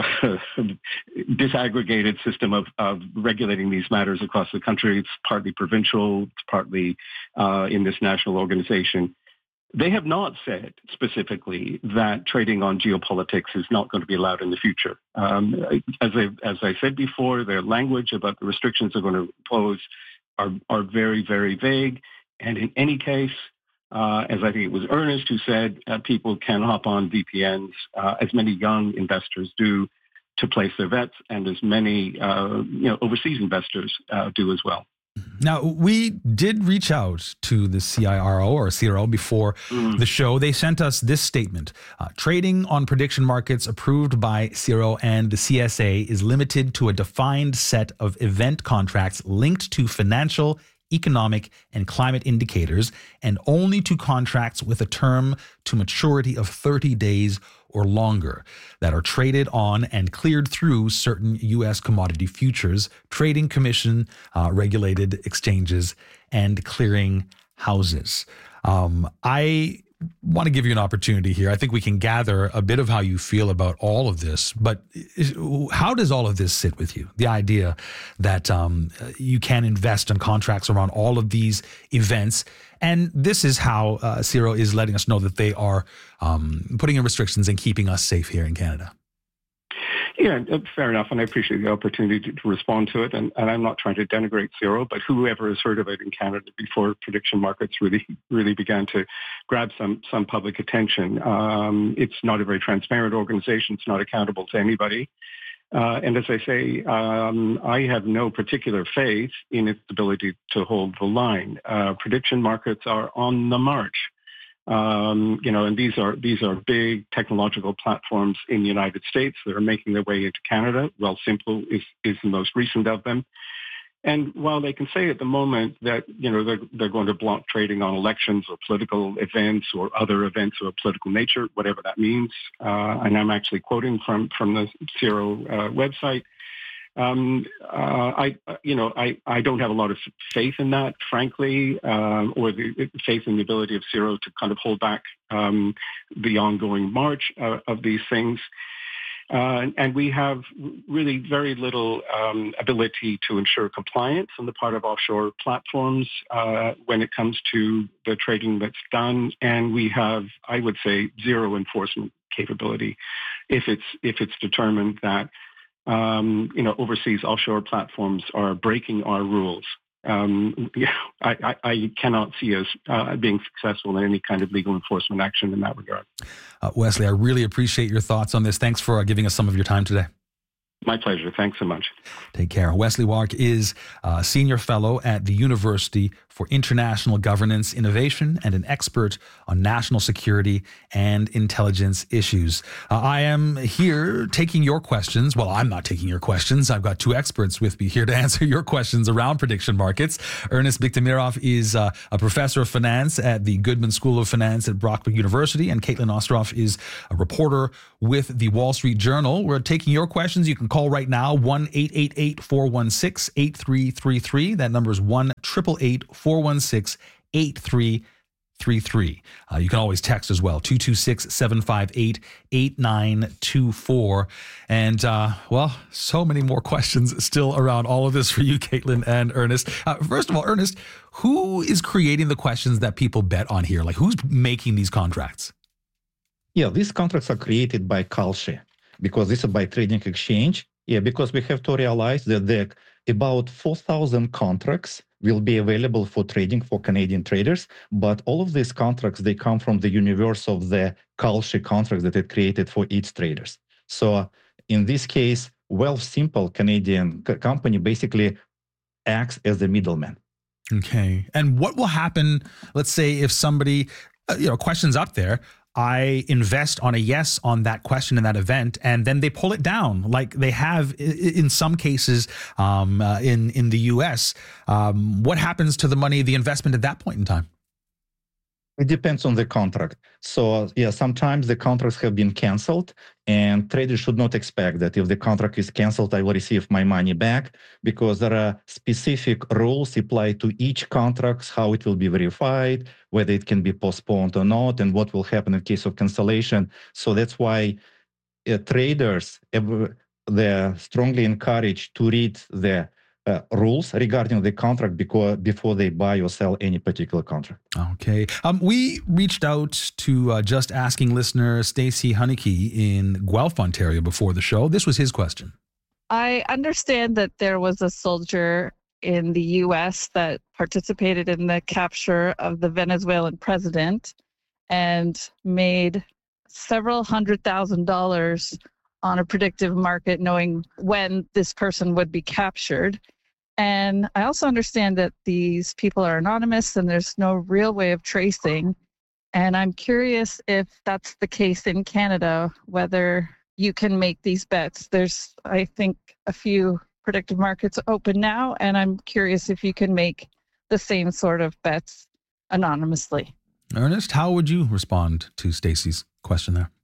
disaggregated system of, of regulating these matters across the country. It's partly provincial, it's partly uh, in this national organization. They have not said specifically that trading on geopolitics is not going to be allowed in the future. Um, as I as I said before, their language about the restrictions they're going to impose are are very, very vague. And in any case, uh, as I think it was Ernest who said, uh, people can hop on V P Ns, uh, as many young investors do, to place their bets, and as many uh, you know overseas investors uh, do as well. Now, we did reach out to the C I R O or C R O before mm. the show. They sent us this statement. Uh, trading on prediction markets approved by C R O and the C S A is limited to a defined set of event contracts linked to financial, economic, and climate indicators, and only to contracts with a term to maturity of thirty days or longer that are traded on and cleared through certain U S commodity futures, trading commission, uh, regulated exchanges, and clearing houses. Um, I want to give you an opportunity here. I think we can gather a bit of how you feel about all of this, but how does all of this sit with you? The idea that um, you can invest in contracts around all of these events. And this is how uh, C R O is letting us know that they are um, putting in restrictions and keeping us safe here in Canada. Yeah, fair enough, and I appreciate the opportunity to, to respond to it. And, and I'm not trying to denigrate C R O, but whoever has heard of it in Canada before prediction markets really, really began to grab some some public attention. Um, it's not a very transparent organization. It's not accountable to anybody. Uh, and as I say, um, I have no particular faith in its ability to hold the line. Uh, prediction markets are on the march. Um, you know, and these are these are big technological platforms in the United States that are making their way into Canada. Wealthsimple is is the most recent of them. And while they can say at the moment that, you know, they're, they're going to block trading on elections or political events or other events of a political nature, whatever that means, uh, and I'm actually quoting from, from the C R O uh, website, Um, uh, I, you know, I, I don't have a lot of faith in that, frankly, um, or the faith in the ability of C R O to kind of hold back um, the ongoing march uh, of these things. Uh, and we have really very little um, ability to ensure compliance on the part of offshore platforms uh, when it comes to the trading that's done. And we have, I would say, zero enforcement capability if it's if it's determined that um, you know overseas offshore platforms are breaking our rules. Um, yeah, I, I, I cannot see us uh, being successful in any kind of legal enforcement action in that regard. Uh, Wesley, I really appreciate your thoughts on this. Thanks for uh, giving us some of your time today. My pleasure. Thanks so much. Take care. Wesley Wark is a senior fellow at the University for International Governance Innovation and an expert on national security and intelligence issues. Uh, I am here taking your questions. Well, I'm not taking your questions. I've got two experts with me here to answer your questions around prediction markets. Ernest Biktamirov is uh, a professor of finance at the Goodman School of Finance at Brockwood University, and Caitlin Ostroff is a reporter with the Wall Street Journal. We're taking your questions. You can call right now, one eight eight eight, four one six, eight three three three. That number is one eight eight eight, four one six, eight three three three. Uh, you can always text as well, two two six, seven five eight, eight nine two four. And, uh, well, so many more questions still around all of this for you, Caitlin and Ernest. Uh, first of all, Ernest, who is creating the questions that people bet on here? Like, who's making these contracts? Yeah, these contracts are created by Kalshi because this is by trading exchange. Yeah, because we have to realize that the, about four thousand contracts will be available for trading for Canadian traders, but all of these contracts, they come from the universe of the Kalshi contracts that it created for its traders. So in this case, Wealthsimple, Canadian company, basically acts as the middleman. Okay. And what will happen, let's say, if somebody, uh, you know, questions up there, I invest on a yes on that question in that event, and then they pull it down like they have in some cases um, uh, in, in the U S. Um, what happens to the money, the investment at that point in time? It depends on the contract. So, yeah, sometimes the contracts have been canceled, and traders should not expect that if the contract is canceled, I will receive my money back, because there are specific rules applied to each contract, how it will be verified, whether it can be postponed or not, and what will happen in case of cancellation. So that's why uh, traders, they're strongly encouraged to read the Uh, rules regarding the contract because, before they buy or sell any particular contract. Okay. Um, we reached out to uh, Just Asking listener Stacey Hunnicky in Guelph, Ontario before the show. This was his question. I understand that there was a soldier in the U S that participated in the capture of the Venezuelan president and made several hundred thousand dollars on a predictive market knowing when this person would be captured. And I also understand that these people are anonymous and there's no real way of tracing. And I'm curious if that's the case in Canada, whether you can make these bets. There's, I think, a few predictive markets open now, and I'm curious if you can make the same sort of bets anonymously. Ernest, how would you respond to Stacey's question there?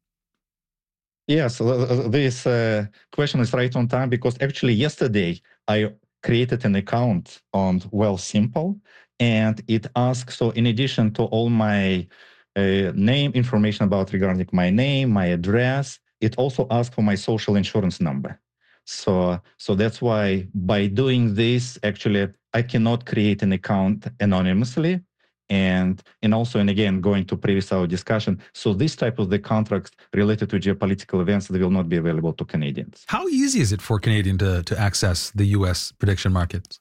Yes, uh, this uh, question is right on time, because actually yesterday I created an account on Wealthsimple, and it asks, so in addition to all my uh, name information about regarding my name, my address, it also asks for my social insurance number. So, so that's why by doing this, actually, I cannot create an account anonymously. And, and also, and again, going to previous our discussion, so this type of the contracts related to geopolitical events, they will not be available to Canadians. How easy is it for a Canadian to, to access the U S prediction markets?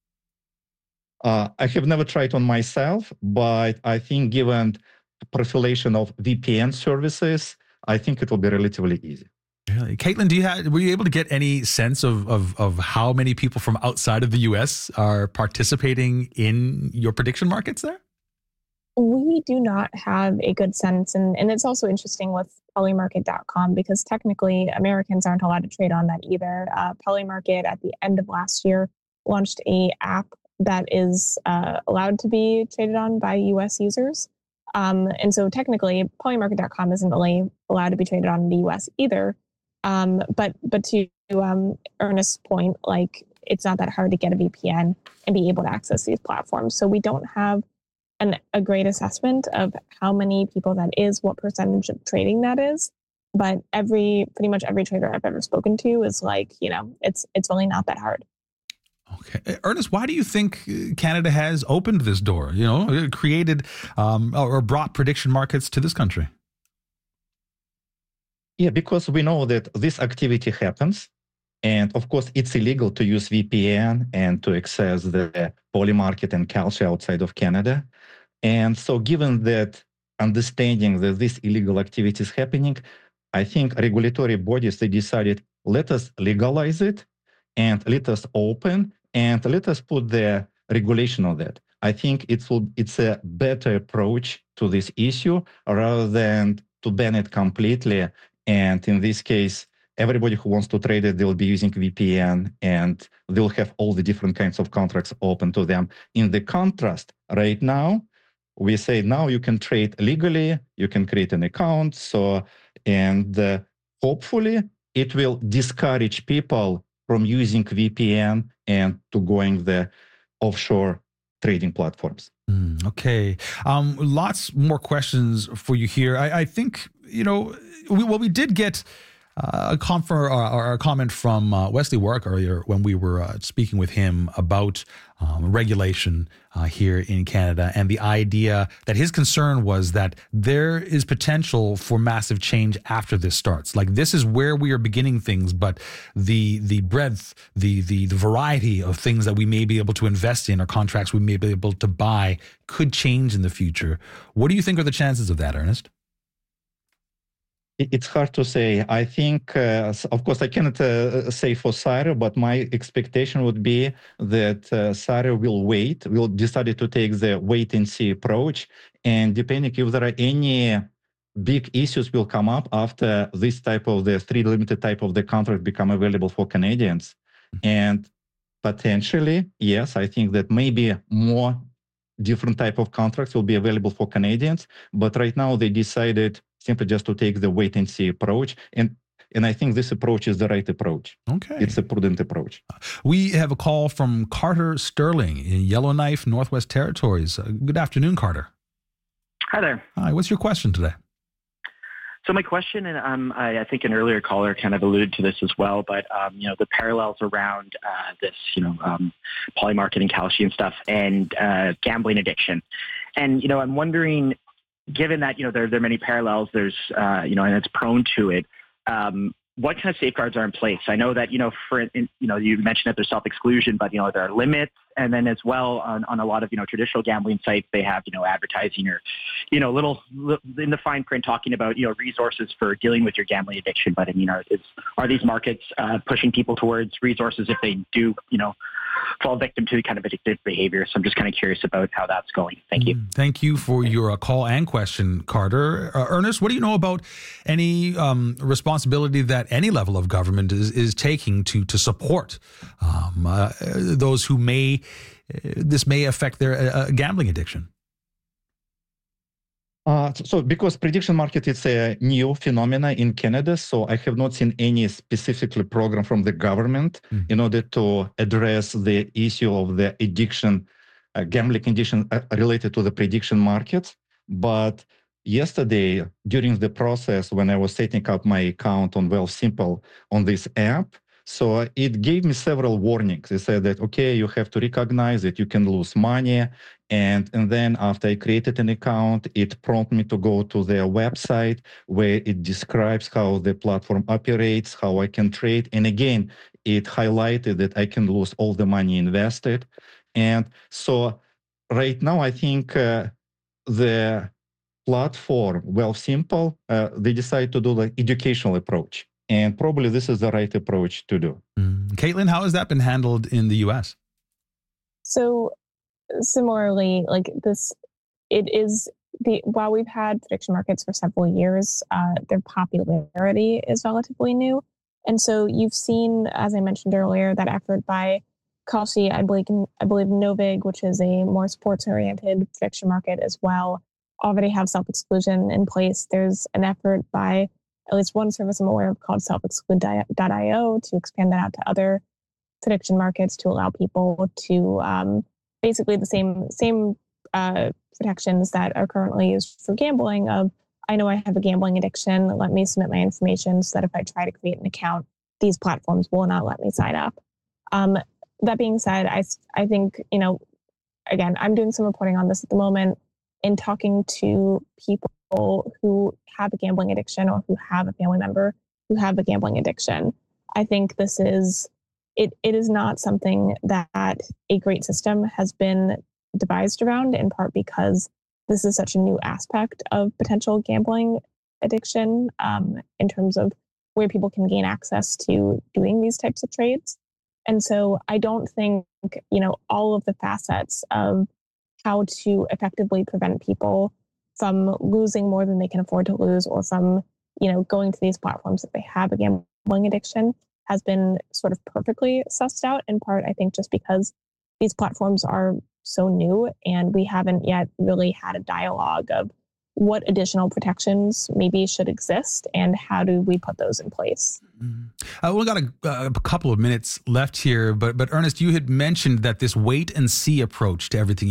Uh, I have never tried on myself, but I think given proliferation of V P N services, I think it will be relatively easy. Really? Caitlin, do you have, were you able to get any sense of, of, of how many people from outside of the U S are participating in your prediction markets there? We do not have a good sense. And, and it's also interesting with polymarket dot com because technically Americans aren't allowed to trade on that either. Uh, Polymarket at the end of last year launched a app that is uh, allowed to be traded on by U S users. Um, and so technically polymarket dot com isn't really allowed to be traded on in the U S either. Um, but but to um, Ernest's point, like it's not that hard to get a V P N and be able to access these platforms. So we don't have An, a great assessment of how many people that is, what percentage of trading that is. but every pretty much every trader I've ever spoken to is like, you know, it's it's really not that hard. Okay. Ernest, why do you think Canada has opened this door, you know, created um, or brought prediction markets to this country? Yeah, because we know that this activity happens. And of course, it's illegal to use V P N and to access the Polymarket and Kalshi outside of Canada. And so given that understanding that this illegal activity is happening, I think regulatory bodies, they decided, let us legalize it and let us open and let us put the regulation on that. I think it will, it's a better approach to this issue rather than to ban it completely. And in this case, everybody who wants to trade it, they'll be using V P N and they'll have all the different kinds of contracts open to them. In the contrast, right now, we say now you can trade legally, you can create an account. So, and uh, hopefully it will discourage people from using V P N and to going the offshore trading platforms. Mm, okay. Um, lots more questions for you here. I, I think, you know, we, well, we did get uh, a, confer, or, or a comment from uh, Wesley Warwick earlier when we were uh, speaking with him about um, regulation uh, here in Canada, and the idea that his concern was that there is potential for massive change after this starts. Like, this is where we are beginning things, but the the breadth, the the the variety of things that we may be able to invest in or contracts we may be able to buy could change in the future. What do you think are the chances of that, Ernest? It's hard to say. I think, uh, of course, I cannot uh, say for Sario, but my expectation would be that uh, Sario will wait, will decide to take the wait and see approach. And depending if there are any big issues will come up after this type of the three limited type of the contract become available for Canadians. And potentially, yes, I think that maybe more different type of contracts will be available for Canadians. But right now they decided simply just to take the wait and see approach. And and I think this approach is the right approach. Okay. It's a prudent approach. We have a call from Carter Sterling in Yellowknife, Northwest Territories. Uh, good afternoon, Carter. Hi there. Hi, what's your question today? So my question, and um, I, I think an earlier caller kind of alluded to this as well, but um, you know, the parallels around uh, this, you know, um, Polymarket and Kalshi and stuff, and uh, gambling addiction. And you know, I'm wondering, given that you know there there are many parallels, there's uh, you know, and it's prone to it. Um, what kind of safeguards are in place? I know that you know, for in, you know, you mentioned that there's self-exclusion, but you know, there are limits. And then as well on, on a lot of, you know, traditional gambling sites, they have, you know, advertising or, you know, little, little in the fine print talking about, you know, resources for dealing with your gambling addiction. But I mean, are, is, are these markets uh, pushing people towards resources if they do, you know, fall victim to kind of addictive behavior? So I'm just kind of curious about how that's going. Thank you. Thank you for your uh, call and question, Carter. Uh, Ernest, what do you know about any um, responsibility that any level of government is, is taking to, to support um, uh, those who may this may affect their uh, gambling addiction? Uh, so because prediction market is a new phenomena in Canada, so I have not seen any specifically program from the government mm. in order to address the issue of the addiction, uh, gambling addiction uh, related to the prediction markets. But yesterday, during the process when I was setting up my account on Wealthsimple on this app, so it gave me several warnings. It said that, okay, you have to recognize that you can lose money. And, and then after I created an account, it prompted me to go to their website where it describes how the platform operates, how I can trade. And again, it highlighted that I can lose all the money invested. And so right now, I think uh, the platform, Wealthsimple, uh, they decided to do the educational approach. And probably this is the right approach to do. Mm. Caitlin, how has that been handled in the U S? So similarly, like this, it is the while we've had prediction markets for several years, uh, their popularity is relatively new. And so you've seen, as I mentioned earlier, that effort by Kalshi, I believe, I believe Novig, which is a more sports-oriented prediction market as well, already have self-exclusion in place. There's an effort by at least one service I'm aware of called self exclude dot i o to expand that out to other prediction markets to allow people to um, basically the same same uh, protections that are currently used for gambling of I know I have a gambling addiction. Let me submit my information so that if I try to create an account, these platforms will not let me sign up. Um, that being said, I, I think, you know, again, I'm doing some reporting on this at the moment in talking to people who have a gambling addiction or who have a family member who have a gambling addiction. I think this is, it, it is not something that a great system has been devised around, in part because this is such a new aspect of potential gambling addiction um, in terms of where people can gain access to doing these types of trades. And so I don't think, you know, all of the facets of how to effectively prevent people from losing more than they can afford to lose, or from, you know, going to these platforms if they have a gambling addiction, has been sort of perfectly sussed out, in part, I think, just because these platforms are so new and we haven't yet really had a dialogue of what additional protections maybe should exist and how do we put those in place. Mm-hmm. Uh, we've got a, a couple of minutes left here, but but Ernest, you had mentioned that this wait and see approach to everything